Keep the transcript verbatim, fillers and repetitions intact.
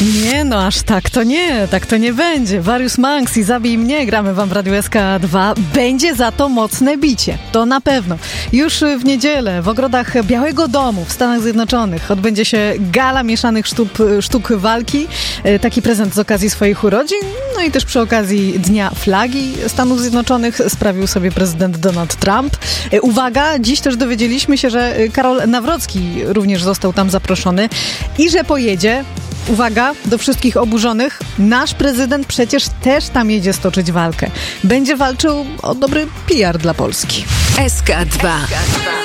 Nie, no aż tak to nie, tak to nie będzie. Various Monks i Zabij mnie gramy wam w Radiu S K dwa. Będzie za to mocne bicie, to na pewno. Już w niedzielę w ogrodach Białego Domu w Stanach Zjednoczonych odbędzie się gala mieszanych sztuk, sztuk walki. Taki prezent z okazji swoich urodzin, no i też przy okazji Dnia Flagi Stanów Zjednoczonych sprawił sobie prezydent Donald Trump. Uwaga, dziś też dowiedzieliśmy się, że Karol Nawrocki również został tam zaproszony i że pojedzie. Uwaga, do wszystkich oburzonych, nasz prezydent przecież też tam jedzie stoczyć walkę. Będzie walczył o dobry P R dla Polski. S K dwa.